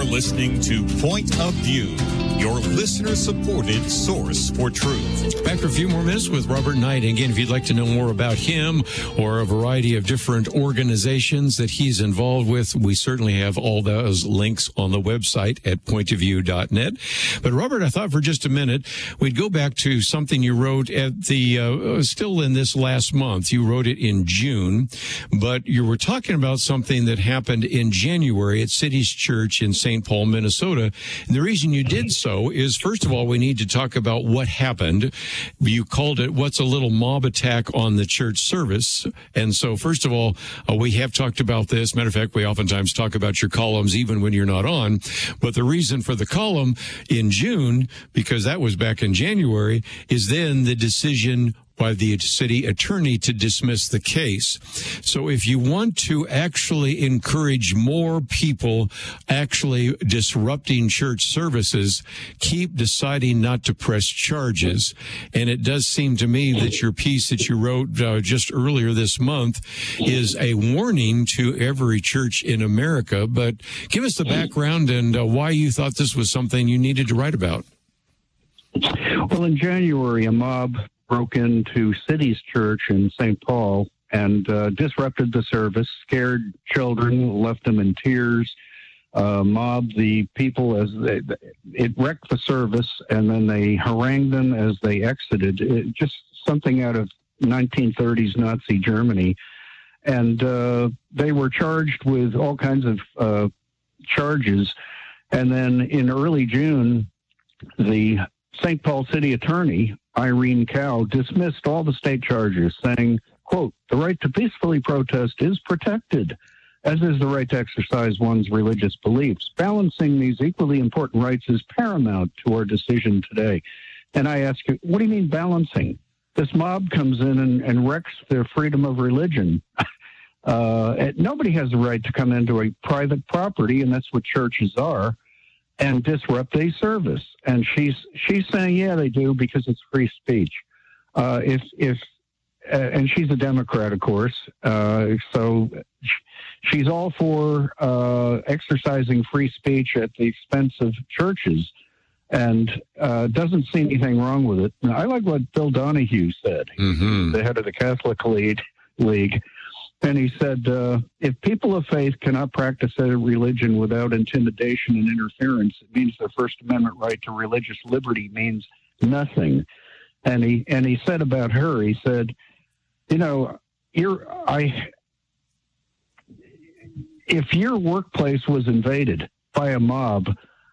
listening to Point of View, your listener-supported source for truth. Back for a few more minutes with Robert Knight. Again, if you'd like to know more about him or a variety of different organizations that he's involved with, we certainly have all those links on the website at pointofview.net. But Robert, I thought for just a minute, we'd go back to something you wrote at the, still in this last month. You wrote it in June, but you were talking about something that happened in January at Cities Church in St. Paul, Minnesota. And the reason you did so is, first of all, we need to talk about what happened. You called it, what's a little mob attack on the church service? And so, first of all, we have talked about this. Matter of fact, we oftentimes talk about your columns even when you're not on. But the reason for the column in June, because that was back in January, is then the decision by the city attorney to dismiss the case. So if you want to actually encourage more people actually disrupting church services, keep deciding not to press charges. And it does seem to me that your piece that you wrote just earlier this month is a warning to every church in America. But give us the background and why you thought this was something you needed to write about. Well, in January, a mob broke into Cities Church in St. Paul and disrupted the service, scared children, left them in tears, mobbed the people as it wrecked the service, and then they harangued them as they exited. Just something out of 1930s Nazi Germany. And they were charged with all kinds of charges. And then in early June, the St. Paul city attorney, Irene Cow, dismissed all the state charges, saying, quote, "The right to peacefully protest is protected, as is the right to exercise one's religious beliefs. Balancing these equally important rights is paramount to our decision today." And I ask you, what do you mean balancing? This mob comes in and wrecks their freedom of religion. Nobody has the right to come into a private property, and that's what churches are, and disrupt a service. And she's saying, yeah, they do, because it's free speech. And she's a Democrat, of course, so she's all for exercising free speech at the expense of churches, and doesn't see anything wrong with it. Now, I like what Bill Donahue said, the head of the Catholic League. And he said, if people of faith cannot practice a religion without intimidation and interference, it means their First Amendment right to religious liberty means nothing. And he said about her, he said, you know, if your workplace was invaded by a mob,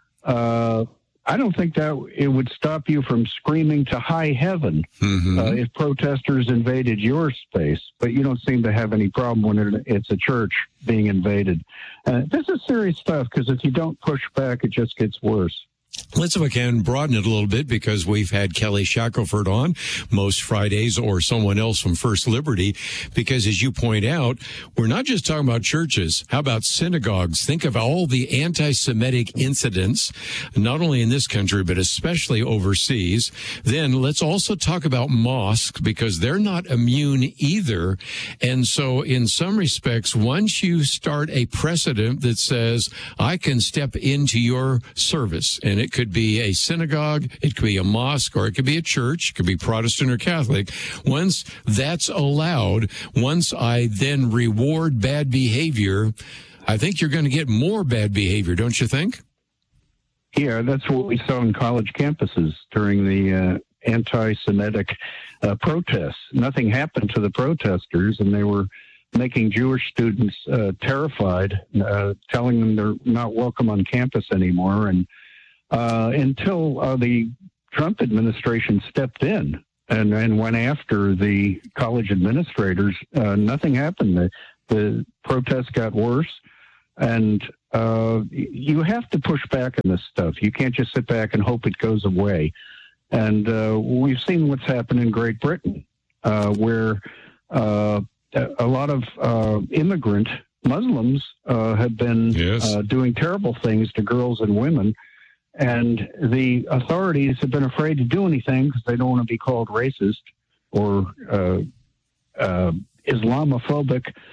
I don't think that it would stop you from screaming to high heaven if protesters invaded your space. But you don't seem to have any problem when it's a church being invaded. This is serious stuff, because if you don't push back, it just gets worse. Let's, if I can, broaden it a little bit, because we've had Kelly Shackelford on most Fridays, or someone else from First Liberty, because as you point out, we're not just talking about churches. How about synagogues? Think of all the anti-Semitic incidents, not only in this country, but especially overseas. Then let's also talk about mosques, because they're not immune either. And so in some respects, once you start a precedent that says, I can step into your service, and it could be a synagogue, it could be a mosque, or it could be a church, it could be Protestant or Catholic. Once that's allowed, once I then reward bad behavior, I think you're going to get more bad behavior, don't you think? Yeah, that's what we saw in college campuses during the anti-Semitic protests. Nothing happened to the protesters, and they were making Jewish students terrified, telling them they're not welcome on campus anymore. And until the Trump administration stepped in and went after the college administrators, nothing happened. The protests got worse, and you have to push back on this stuff. You can't just sit back and hope it goes away. And we've seen what's happened in Great Britain, where a lot of immigrant Muslims have been doing terrible things to girls and women. And the authorities have been afraid to do anything because they don't want to be called racist or Islamophobic.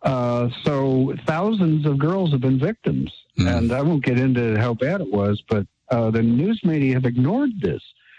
So thousands of girls have been victims. And I won't get into how bad it was, but the news media have ignored this.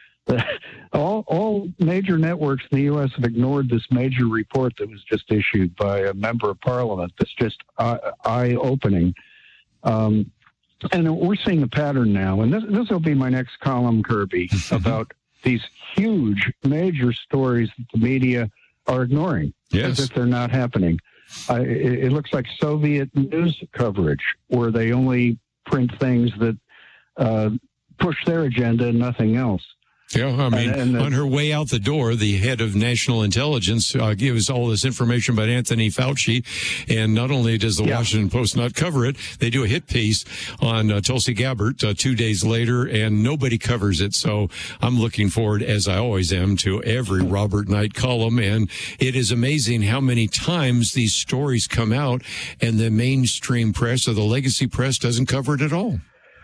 All major networks in the U.S. have ignored this major report that was just issued by a member of parliament. That's just eye-opening. And we're seeing a pattern now, and this will be my next column, Kirby, about these huge, major stories that the media are ignoring, as if they're not happening. It looks like Soviet news coverage, where they only print things that push their agenda and nothing else. Yeah, I mean, on her way out the door, the head of national intelligence gives all this information about Anthony Fauci, and not only does the Washington Post not cover it, they do a hit piece on Tulsi Gabbard 2 days later, and nobody covers it. So I'm looking forward, as I always am, to every Robert Knight column, and it is amazing how many times these stories come out, and the mainstream press or the legacy press doesn't cover it at all.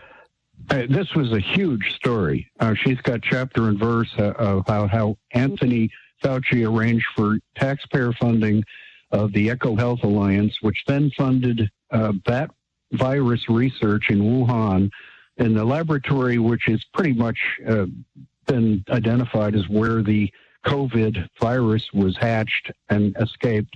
This was a huge story. She's got chapter and verse about how Anthony Fauci arranged for taxpayer funding of the EcoHealth Alliance, which then funded bat virus research in Wuhan in the laboratory, which is pretty much been identified as where the COVID virus was hatched and escaped,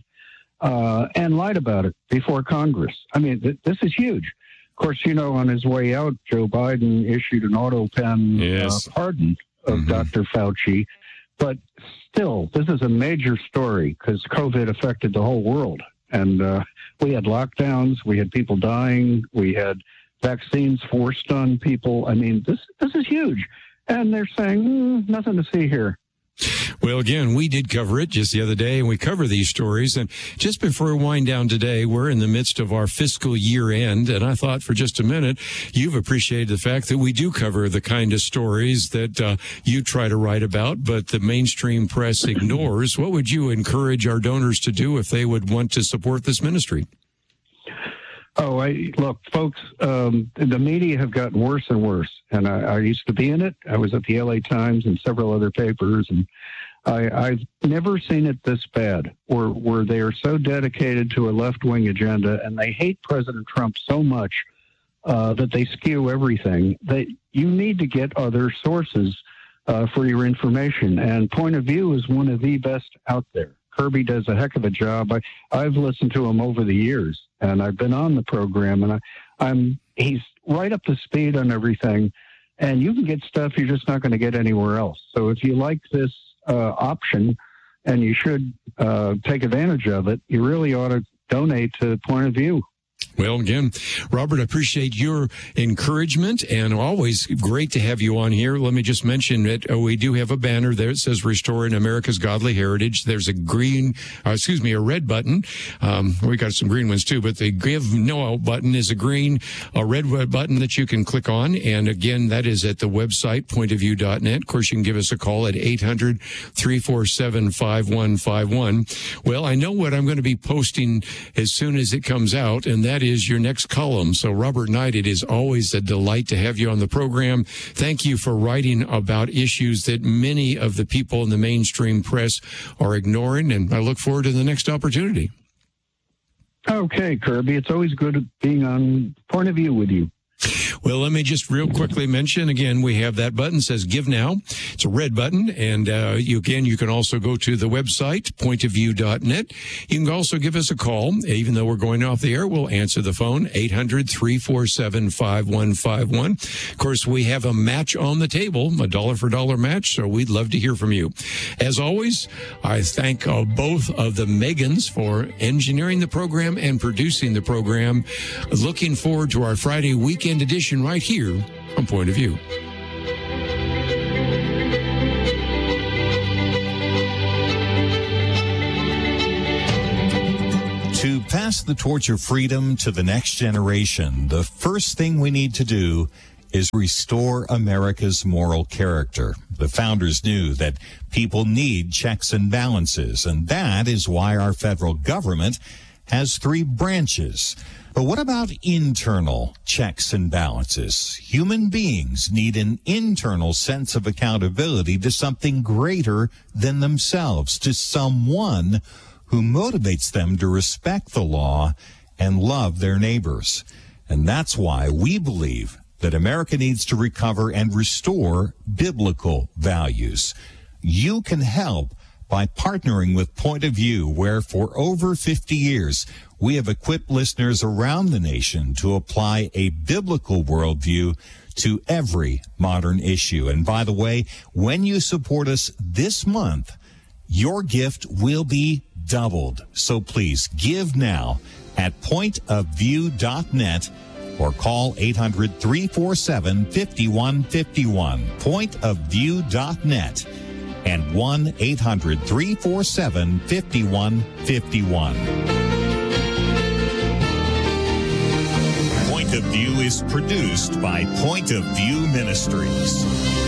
and lied about it before Congress. I mean, this is huge. Of course, you know, on his way out, Joe Biden issued an auto pen pardon of Dr. Fauci. But still, this is a major story because COVID affected the whole world. And we had lockdowns, we had people dying, we had vaccines forced on people. I mean, this is huge. And they're saying, nothing to see here. Well, again, we did cover it just the other day, and we cover these stories. And just before we wind down today, we're in the midst of our fiscal year end. And I thought for just a minute, you've appreciated the fact that we do cover the kind of stories that you try to write about, but the mainstream press ignores. What would you encourage our donors to do if they would want to support this ministry? Oh, look, folks, the media have gotten worse and worse. And I used to be in it. I was at the LA Times and several other papers. And I've never seen it this bad, where they are so dedicated to a left-wing agenda and they hate President Trump so much that they skew everything. You need to get other sources for your information. And Point of View is one of the best out there. Kirby does a heck of a job. I've listened to him over the years, and I've been on the program, and he's right up to speed on everything, and you can get stuff you're just not going to get anywhere else. So if you like this option, and you should take advantage of it, you really ought to donate to Point of View. Well, again, Robert, I appreciate your encouragement, and always great to have you on here. Let me just mention that we do have a banner there. It says Restoring America's Godly Heritage. There's a a red button. We got some green ones too, but the Give No button is a red button that you can click on. And again, that is at the website, pointofview.net. Of course, you can give us a call at 800-347-5151. Well, I know what I'm going to be posting as soon as it comes out, and that is your next column. So, Robert Knight, it is always a delight to have you on the program. Thank you for writing about issues that many of the people in the mainstream press are ignoring, and I look forward to the next opportunity. Okay, Kirby, it's always good being on Point of View with you. Well, let me just real quickly mention, again, we have that button, says Give Now. It's a red button, and you can also go to the website, pointofview.net. You can also give us a call. Even though we're going off the air, we'll answer the phone, 800-347-5151. Of course, we have a match on the table, a dollar-for-dollar match, so we'd love to hear from you. As always, I thank both of the Megans for engineering the program and producing the program. Looking forward to our Friday weekend edition right here on Point of View. To pass the torch of freedom to the next generation, the first thing we need to do is restore America's moral character. The founders knew that people need checks and balances, and that is why our federal government has 3 branches. But what about internal checks and balances? Human beings need an internal sense of accountability to something greater than themselves, to someone who motivates them to respect the law and love their neighbors. And that's why we believe that America needs to recover and restore biblical values. You can help by partnering with Point of View, where for over 50 years, we have equipped listeners around the nation to apply a biblical worldview to every modern issue. And by the way, when you support us this month, your gift will be doubled. So please give now at pointofview.net or call 800-347-5151, pointofview.net, and 1-800-347-5151. Point of View is produced by Point of View Ministries.